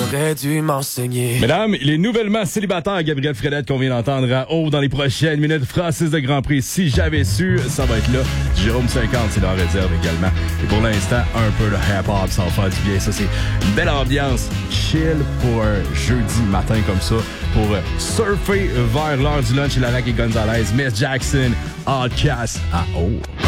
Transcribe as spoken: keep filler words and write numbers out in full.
T'aurais dû m'enseigner. Mesdames, il est nouvellement célibataire, Gabriel Fredette, qu'on vient d'entendre à haut dans les prochaines minutes. Francis de Grand Prix, si j'avais su, ça va être là. Jérôme cinquante, c'est dans réserve également. Et pour l'instant, un peu de hip-hop, ça va faire du bien. Ça, c'est une belle ambiance chill pour un jeudi matin comme ça, pour surfer vers l'heure du lunch et la Rack et Gonzalez. Miss Jackson, Outcast à haut.